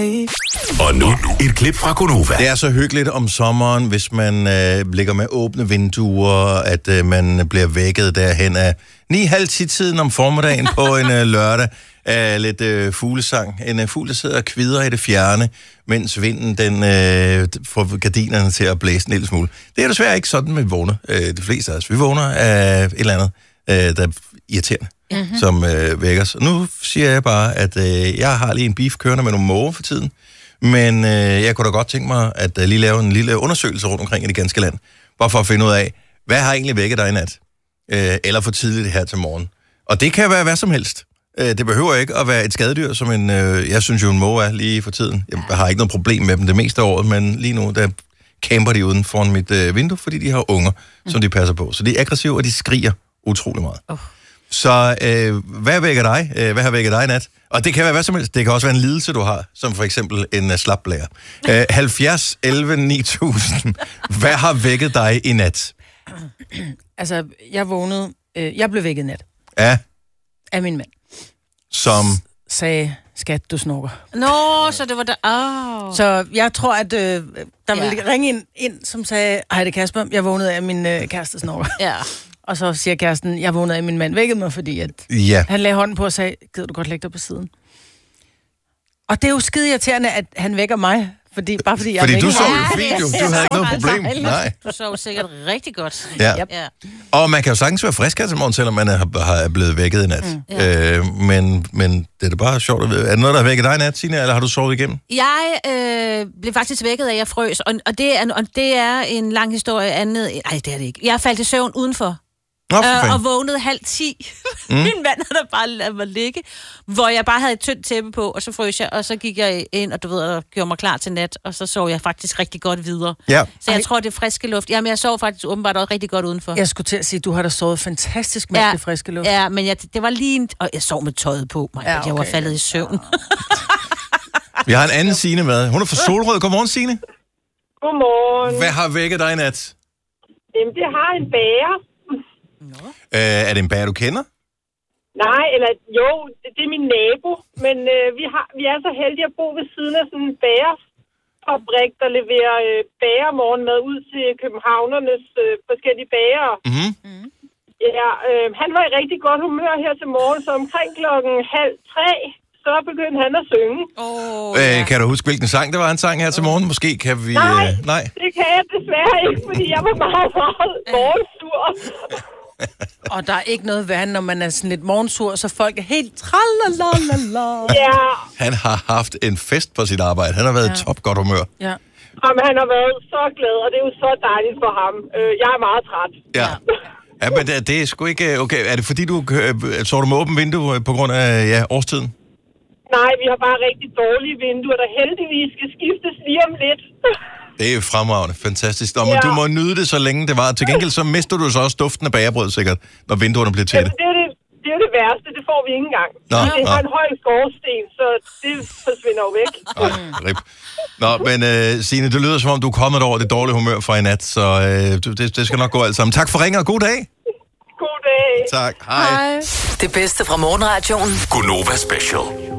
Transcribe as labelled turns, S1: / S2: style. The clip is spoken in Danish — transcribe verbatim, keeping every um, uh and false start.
S1: Og nu et klip fra Gonova.
S2: Det er så hyggeligt om sommeren, hvis man øh, ligger med åbne vinduer, at øh, man bliver vækket derhen af ni halv ti tiden om formiddagen på en øh, lørdag af lidt øh, fuglesang. En øh, fugl, der sidder og kvider i det fjerne, mens vinden den øh, får gardinerne til at blæse en lille smule. Det er desværre ikke sådan, vi vågner. Øh, de fleste af os, vi vågner af et eller andet, øh, der er irriterende, mm-hmm. som øh, vækker os. Nu siger jeg bare, at øh, jeg har lige en beef kørende med nogle måger for tiden. Men øh, jeg kunne da godt tænke mig at uh, lige lave en lille undersøgelse rundt omkring i det ganske land. Bare for at finde ud af, hvad har egentlig vækket dig i nat? Øh, eller for tidligt her til morgen. Og det kan være hvad som helst. Øh, det behøver ikke at være et skadedyr, som en, øh, jeg synes jo en måge er lige for tiden. Jeg har ikke noget problem med dem det meste af året, men lige nu, der camper de uden foran mit øh, vindue, fordi de har unger, mm. som de passer på. Så de er aggressive, og de skriger utrolig meget. Oh. Så øh, hvad vækker dig? Øh, hvad har vækket dig i nat? Og det kan være hvad som helst. Det kan også være en lidelse, du har, som for eksempel en uh, slapblære. Uh, halvfjerds elleve ni tusind. Hvad har vækket dig i nat?
S3: Altså, jeg vågnede... Øh, jeg blev vækket i nat.
S2: Ja.
S3: Af min mand.
S2: Som...
S3: S- sagde, skat, du snorker.
S4: Nå, så det var der... Oh.
S3: Så jeg tror, at øh, der ville ja. ringe ind, ind, som sagde, hej, det er Kasper, jeg vågnede af min øh, kæreste snorker.
S4: Ja.
S3: Og så siger kæresten, jeg vågnede af min mand vækkede mig, fordi at
S2: ja.
S3: han lagde hånden på og sagde, gider du godt lægge dig på siden? Og det er jo skide irriterende, at han vækker mig, fordi, bare fordi jeg
S2: fordi
S3: vækker
S2: du så
S3: mig.
S2: jo fint, jo. Du havde ikke noget problem. Nej.
S4: Du så jo sikkert rigtig godt.
S2: Ja.
S4: Yep.
S2: Ja. Og man kan jo sagtens være frisk her til morgen, selvom man er, har blevet vækket i nat. Mm. Ja. Øh, men, men det er da bare sjovt at vide. Er det noget, der har vækket dig i nat, Signe, eller har du sovet igennem?
S4: Jeg øh, blev faktisk vækket af, at jeg frøs, og, og, det er, og det er en lang historie andet. Nej, det er det ikke. Jeg faldt i søvn udenfor.
S2: Nå,
S4: øh, og vågnede halv ti. Mm. Min mand havde bare ladet mig ligge, hvor jeg bare havde et tyndt tæppe på, og så frøs jeg, og så gik jeg ind, og du ved, og gjorde mig klar til nat, og så sov jeg faktisk rigtig godt videre.
S2: Ja.
S4: Så jeg Ej. tror, det er friske luft. Jamen, jeg sov faktisk åbenbart også rigtig godt udenfor.
S3: Jeg skulle til at sige, du har da sovet fantastisk med
S4: ja.
S3: det friske luft.
S4: Ja, men jeg, det var lige en... Og jeg sov med tøjet på, mig. Ja, okay. Jeg var faldet i søvn.
S2: Vi har en anden Signe med. Hun er fra Solrød. Godmorgen, Signe.
S5: Godmorgen.
S2: Hvad har vækket dig i nat?
S5: Jamen, det har en bager.
S2: Øh, er det en bager, du kender?
S5: Nej, eller jo, det, det er min nabo, men øh, vi, har, vi er så heldige at bo ved siden af sådan en bagerfabrik, der leverer øh, bagermorgenmad ud til københavnernes øh, forskellige bagere.
S2: Mm-hmm.
S5: Ja, øh, han var i rigtig godt humør her til morgen, så omkring klokken halv tre, så begyndte han at synge.
S4: Oh,
S2: øh,
S4: ja.
S2: Kan du huske, hvilken sang det var, han sang her til morgen? Måske kan vi...
S5: Nej,
S2: øh, nej.
S5: det kan jeg desværre ikke, fordi jeg var meget, meget morgensur.
S3: Og der er ikke noget værd, når man er sådan lidt morgensur, så folk er helt tralalala.
S5: Ja.
S2: Han har haft en fest på sit arbejde. Han har været i ja. top godt humør.
S3: Ja.
S5: Jamen, han har været så glad, og det er jo så dejligt for ham. Jeg er meget træt.
S2: Ja. Ja, men det, det er sgu ikke... Okay, er det fordi, du sover med åbent vindue på grund af ja, årstiden?
S5: Nej, vi har bare rigtig dårlige vinduer, der heldigvis skal skiftes lige om lidt.
S2: Det er fremragende. Fantastisk. Nå, men ja. Du må nyde det, så længe det var. Til gengæld så mister du så også duften af bagerbrød, sikkert, når vinduerne bliver tætte.
S5: Ja, det, er det, det er jo det værste. Det får vi ikke engang.
S2: Nå,
S5: det har
S2: nå.
S5: en høj skorsten, så det forsvinder jo væk.
S2: Ej, rip. Nå, men uh, Signe, det lyder som om, du er kommet over det dårlige humør fra i nat, så uh, det, det skal nok gå alt sammen. Tak for ringen, og god dag.
S5: God dag.
S2: Tak. Hej. Hej.
S6: Det bedste fra morgenradioen.
S1: Gonova Special.